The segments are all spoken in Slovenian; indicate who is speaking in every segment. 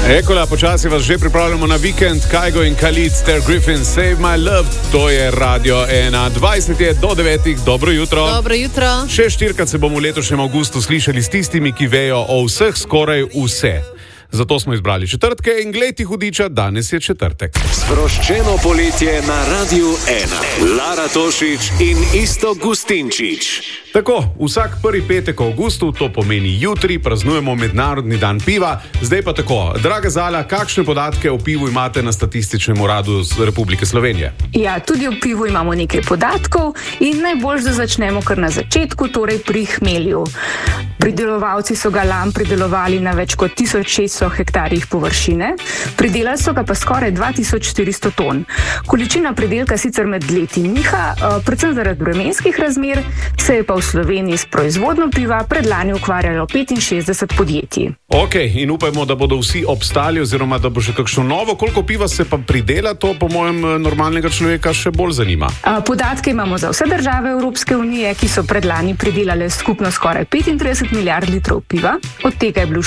Speaker 1: Ekola, počasi vas že pripravljamo na vikend. Kygo in Khalid, Ter Griffin, Save My Love. To je Radio 1. 20 je do 9. Dobro jutro.
Speaker 2: Dobro jutro.
Speaker 1: Še štirikrat se bomo v letošnjem avgustu slišali s tistimi, ki vejo o vseh skoraj vse. Zato smo izbrali četrtke in glejti hudiča, danes je četrtek.
Speaker 3: Sproščeno poletje na Radio 1. Lara Tošić in Iztok Gustinčič.
Speaker 1: Tako, vsak prvi petek v avgustu, to pomeni jutri, praznujemo Mednarodni dan piva. Zdaj pa tako, draga Zala, kakšne podatke o pivu imate na Statističnem uradu Republike Slovenije?
Speaker 4: Ja, tudi o pivu imamo nekaj podatkov in najbolj, da začnemo kar na začetku, torej pri hmelju. Pridelovalci so ga lani pridelovali na več kot 1600 hektarjih površine, pridelali so ga pa skoraj 2400 ton. Količina pridelka sicer med leti niha, predvsem zaradi vremenskih razmer, se je pa v Sloveniji s proizvodnjo piva predlani ukvarjalo 65 podjetij.
Speaker 1: Ok, in upajmo, da bodo vsi obstali oziroma da bo še kakšno novo. Koliko piva se pa pridela, to po mojem normalnega človeka še bolj zanima.
Speaker 4: Podatke imamo za vse države Evropske unije, ki so predlani pridelale skupno skoraj 35 milijard litrov piva, od tega je bilo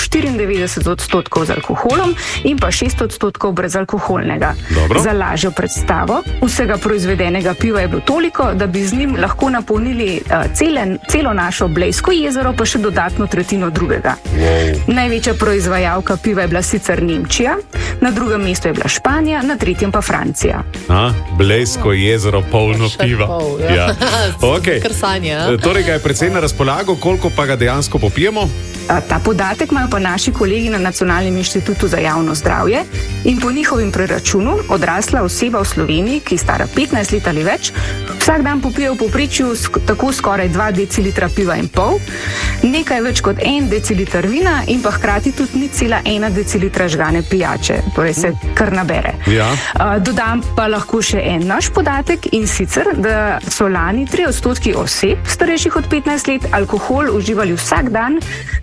Speaker 4: 94% z alkoholom in pa 6% brezalkoholnega.
Speaker 1: Dobro.
Speaker 4: Za lažjo predstavo, vsega proizvedenega piva je bilo toliko, da bi z njim lahko napolnili celo našo Blejsko jezero, pa še dodatno tretjino drugega.
Speaker 1: Wow.
Speaker 4: Največja proizvajalka piva je bila sicer Nemčija, na drugem mestu je bila Španija, na tretjem pa Francija.
Speaker 1: Blejsko jezero polno piva.
Speaker 2: Pol, ja.
Speaker 1: Okay.
Speaker 2: Krsanja.
Speaker 1: Torej ga je precej na razpolago, koliko pa ga dejansko popijemo?
Speaker 4: Ta podatek imajo pa naši kolegi na Nacionalnem inštitutu za javno zdravje in po njihovim preračunu odrasla oseba v Sloveniji, ki je stara 15 let ali več, vsak dan popije v povprečju tako skoraj 2 decilitra piva in pol, nekaj več kot 1 deciliter vina in pa hkrati tudi 0,1 decilitra žgane pijače, torej se kar nabere.
Speaker 1: Ja.
Speaker 4: Dodam pa lahko še en naš podatek in sicer, da so lani 3% oseb starejših od 15 let alkohol uživali vsak dan,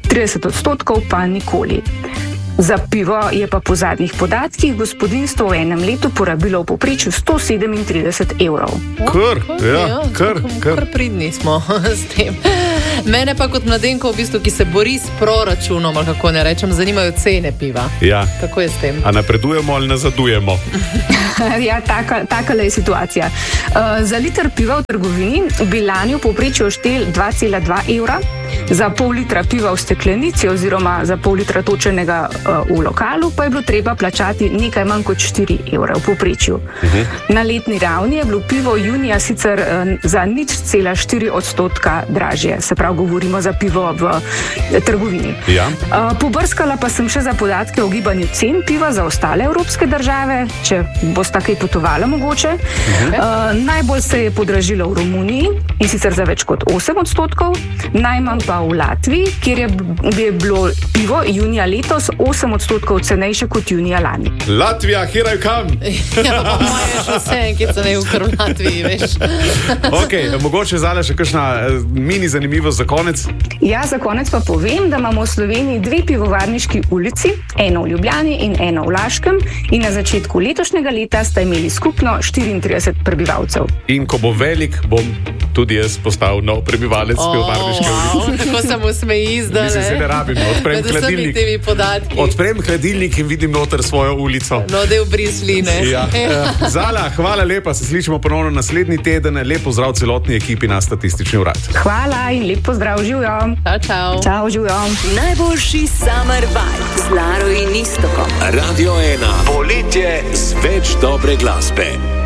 Speaker 4: 30% pa nikoli. Za pivo je pa po zadnjih podatkih gospodinjstvo v enem letu porabilo v povprečju 137 evrov.
Speaker 2: Kar pridni smo s tem. Mene pa kot mladenko, v bistvu, ki se bori s proračunom, ali kako ne rečem, zanimajo cene piva.
Speaker 1: Ja.
Speaker 2: Kako je s tem?
Speaker 1: A napredujemo ali nazadujemo?
Speaker 4: Ja, takale je situacija. Za liter piva v trgovini bi lani v povprečju šteli 2,2 evra, za pol litra piva v steklenici oziroma za pol litra točenega v lokalu pa je bilo treba plačati nekaj manj kot 4 evra v povprečju. Na letni ravni je bilo pivo junija sicer za 0,4% dražje, se pravi govorimo za pivo v trgovini.
Speaker 1: Ja.
Speaker 4: Pobrskala pa sem še za podatke o gibanju cen piva za ostale evropske države, če boste kaj potovala mogoče. Najbolj se je podražilo v Romuniji in sicer za več kot 8%, najmanj pa v Latviji, kjer je bilo pivo junija letos 8% cenejše kot junija lani.
Speaker 1: Latvija, here I come!
Speaker 2: Ja, pa moje še vse, ki so ne v Latviji, veš.
Speaker 1: Ok, mogoče Zala še kakšna mini zanimivost za konec?
Speaker 4: Ja, za konec pa povem, da imamo v Sloveniji 2 pivovarniški ulici, eno v Ljubljani in eno v Laškem in na začetku letošnjega leta sta imeli skupno 34 prebivalcev.
Speaker 1: In ko bo velik, bom tudi jaz postal nov prebivalec pivovarniške ulice.
Speaker 2: Kako se mu smeji zdaj.
Speaker 1: Mislim, se ne rabim, odprem hladilnik. Odprem hladilnik in vidim noter svojo ulico.
Speaker 2: No, del brisline.
Speaker 1: Ja. Zala, hvala lepa, se slišimo ponovno naslednji teden. Lep pozdrav celotni ekipi na Statistični urad.
Speaker 4: Hvala in lep pozdrav, živjo.
Speaker 2: Čau.
Speaker 4: Čau, živjo.
Speaker 5: Najboljši summer vibe z Laro in Iztokom.
Speaker 3: Radio 1. Poletje z več dobre glasbe.